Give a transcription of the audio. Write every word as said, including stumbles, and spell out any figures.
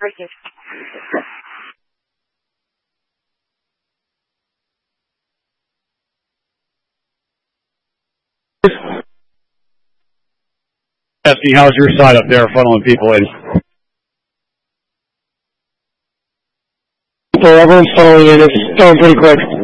freaking. Asking, how's your side up there funneling people in? So everyone's funneling in. It's going pretty quick.